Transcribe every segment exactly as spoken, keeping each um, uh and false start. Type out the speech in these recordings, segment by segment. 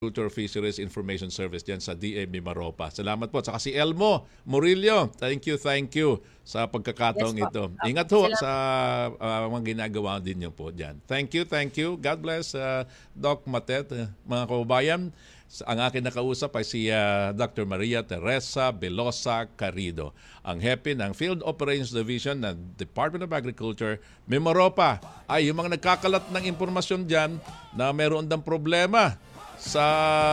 Agriculture Fisheries Information Service dyan sa D A Mimaropa. Salamat po. Saka si Elmo Murillo, thank you, thank you sa pagkakataong Yes, ito. po. Ingat ho Salamat. sa uh, mga ginagawa din niyo po dyan. Thank you, thank you. God bless, uh, Doc Matet. Uh, mga kababayan, ang akin nakausap ay si uh, Doctor Maria Teresa Velosa Carrido, ang hepe ng Field Operations Division ng Department of Agriculture, Mimaropa. Ay, yung mga nagkakalat ng impormasyon dyan na meron dang problema sa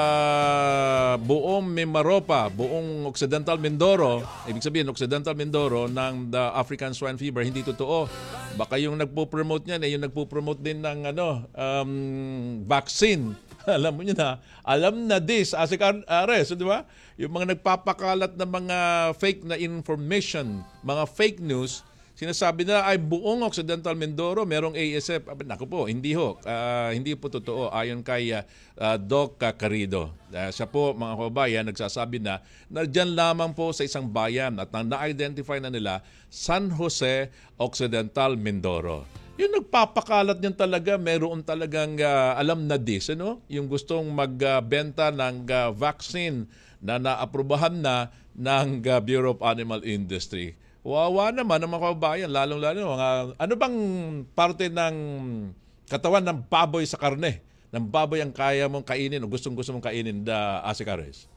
buong Mimaropa, buong Occidental Mindoro, ibig sabihin Occidental Mindoro ng the African Swine Fever, hindi totoo. Baka yung nagpo-promote niyan, eh, yung nagpo-promote din ng ano, um, vaccine. Alam mo niyo na, alam na this, Asik Ares, di ba? Yung mga nagpapakalat ng mga fake na information, mga fake news, sinasabi na ay buong Occidental Mindoro merong A S F. Naku po, hindi ho. Uh, hindi po totoo ayon kay uh, Doc Carrido. Uh, siya po, mga kababayan, nagsasabi na na dyan lamang po sa isang bayan at na-identify na nila San Jose Occidental Mindoro. Yung nagpapakalat niyan talaga, meron talagang uh, alam na this, ano? Yung gustong magbenta uh, ng uh, vaccine na naaprubahan na ng uh, Bureau of Animal Industry. Wawa naman ang mga kababayan, lalong-lalo mga ano bang parte ng katawan ng baboy sa karne? Ng baboy ang kaya mong kainin o gustong-gusto mong kainin, da Asik Ares?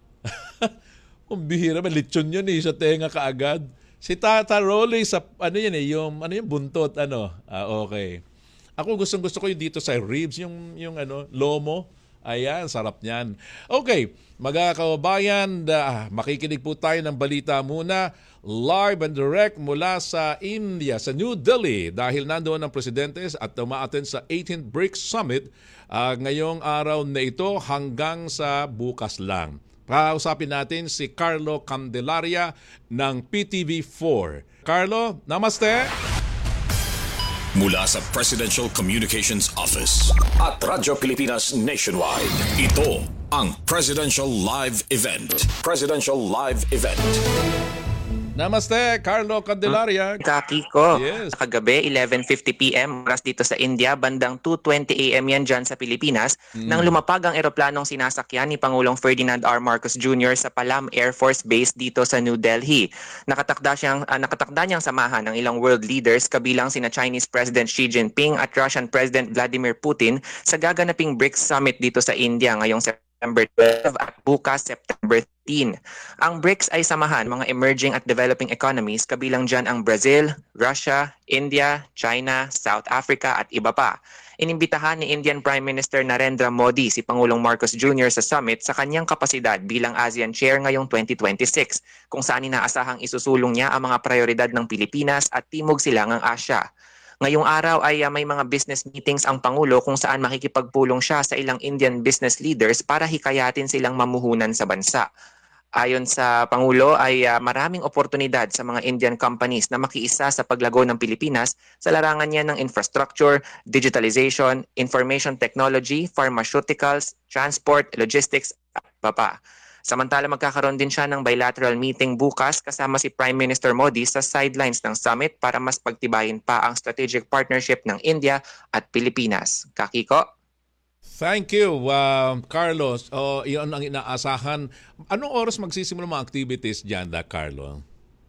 Ang bihira, lechon yun eh, sa tenga kaagad. Si Tata Rolly sa ano yan eh, yung ano yung buntot ano. Ah, okay. Ako gustong-gusto ko yung dito sa ribs, yung yung ano, lomo. Ayan, sarap niyan. Okay, mga kababayan, uh, makikinig po tayo ng balita muna. Live and direct mula sa India, sa New Delhi. Dahil nandoon ang presidente at umaattend sa eighteenth BRICS Summit uh, ngayong araw na ito hanggang sa bukas lang. Kausapin natin si Carlo Candelaria ng P T V four. Carlo, namaste! Mula sa Presidential Communications Office at Radyo Pilipinas Nationwide, ito ang Presidential Live Event. Presidential Live Event. Namaste, Carlo Candelaria. Kiko, Yes. kagabi eleven fifty p m oras dito sa India, bandang two twenty a m yan dyan sa Pilipinas, mm. nang lumapag ang eroplanong sinasakyan ni Pangulong Ferdinand R. Marcos Junior sa Palam Air Force Base dito sa New Delhi. Nakatakda siyang uh, nakatakda niyang samahan ng ilang world leaders kabilang sina Chinese President Xi Jinping at Russian President Vladimir Putin sa gaganaping BRICS Summit dito sa India ngayong September twelve at bukas September thirteen. Ang BRICS ay samahan mga emerging at developing economies kabilang dyan ang Brazil, Russia, India, China, South Africa at iba pa. Inimbitahan ni Indian Prime Minister Narendra Modi si Pangulong Marcos Junior sa summit sa kanyang kapasidad bilang ASEAN Chair ngayong twenty twenty-six, kung saan inaasahang isusulong niya ang mga prioridad ng Pilipinas at Timog Silangang Asya. Ngayong araw ay uh, may mga business meetings ang Pangulo kung saan makikipagpulong siya sa ilang Indian business leaders para hikayatin silang mamuhunan sa bansa. Ayon sa Pangulo ay uh, maraming oportunidad sa mga Indian companies na makiisa sa paglago ng Pilipinas sa larangan niya ng infrastructure, digitalization, information technology, pharmaceuticals, transport, logistics at iba pa. Samantala magkakaroon din siya ng bilateral meeting bukas kasama si Prime Minister Modi sa sidelines ng summit para mas pagtibayin pa ang strategic partnership ng India at Pilipinas. Kakiko? Thank you, uh, Carlos. Oh, iyon ang inaasahan. Anong oras magsisimula mga activities dyan, da, Carlo?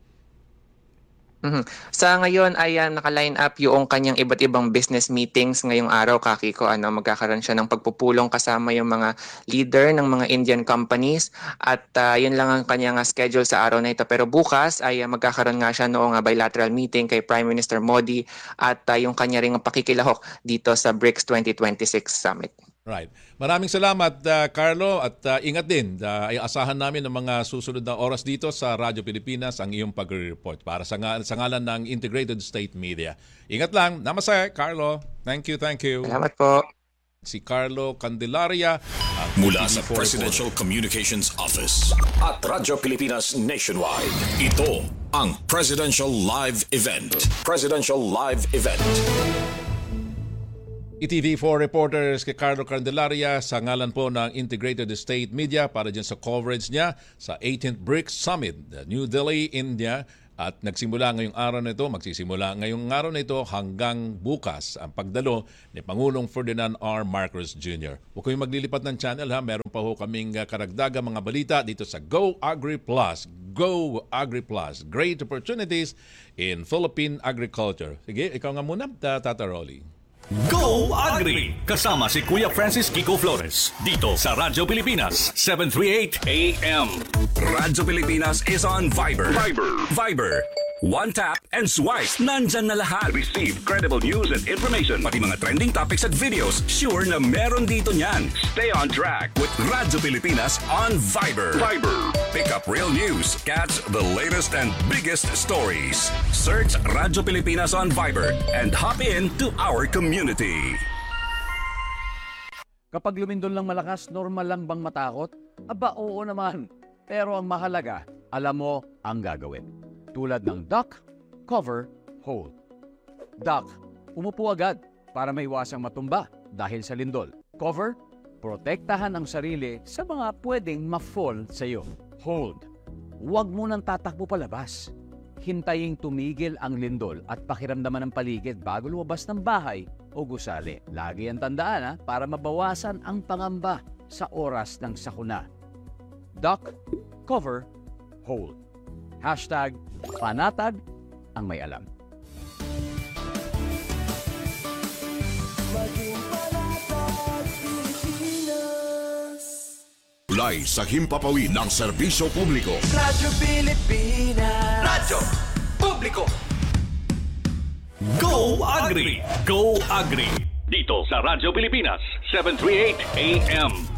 Mm-hmm. Sa ngayon ay uh, naka-line up yung kanyang iba't ibang business meetings ngayong araw, Kakiko. Ano, magkakaroon siya ng pagpupulong kasama yung mga leader ng mga Indian companies at uh, yun lang ang kanyang uh, schedule sa araw na ito. Pero bukas ay uh, magkakaroon nga siya noong uh, bilateral meeting kay Prime Minister Modi at uh, yung kanya ring pakikilahok dito sa BRICS twenty twenty-six Summit. Right. Maraming salamat, uh, Carlo, at uh, ingat din. Uh, asahan namin ng mga susunod na oras dito sa Radyo Pilipinas ang iyong pag-report para sa, ng, sa ngalan ng Integrated State Media. Ingat lang. Namaste, Carlo. Thank you, thank you. Salamat po. Si Carlo Candelaria. Mula sa Presidential Communications Office at Radyo Pilipinas Nationwide, ito ang Presidential Live Event. Presidential Live Event. E T V four reporters kay Carlo Candelaria sa ngalan po ng Integrated State Media para dyan sa coverage niya sa eighteenth BRICS Summit, New Delhi, India, At nagsimula ngayong araw na ito, magsisimula ngayong araw na ito hanggang bukas ang pagdalo ni Pangulong Ferdinand R. Marcos Junior Huwag kayong maglilipat ng channel ha. Meron pa ho kaming uh, karagdagang mga balita dito sa Go Agri Plus. Go Agri Plus. Great opportunities in Philippine agriculture. Sige, ikaw nga muna, Tata Rolly. Go Agri! Kasama si Kuya Francis Kiko Flores. Dito sa Radyo Pilipinas, seven thirty-eight A M. Radyo Pilipinas is on Viber. Viber. Viber. One tap and swipe. Nandyan na lahat. Receive credible news and information. Pati mga trending topics at videos. Sure na meron dito niyan. Stay on track with Radyo Pilipinas on Viber. Viber. Pick up real news. Catch the latest and biggest stories. Search Radyo Pilipinas on Viber and hop in to our community. Kapag lumindol lang malakas, normal lang bang matakot? Aba, oo naman. Pero ang mahalaga, alam mo ang gagawin. Tulad ng duck, cover, hold. Duck, umupo agad para maiwasang matumba dahil sa lindol. Cover, protektahan ang sarili sa mga pwedeng ma-fall sa iyo. Hold, huwag mo nang tatakbo palabas. Hintayin tumigil ang lindol at pakiramdaman ng paligid bago lumabas ng bahay o gusali. Lagi ang tandaan ha, para mabawasan ang pangamba sa oras ng sakuna. Duck, cover, hold. Hashtag panatag ang may alam. Tulay sa himpapawid ng serbisyo publiko. Radyo Pilipinas. Radyo Publiko. Go Agri! Go Agri! Dito sa Radyo Pilipinas, seven thirty-eight A M.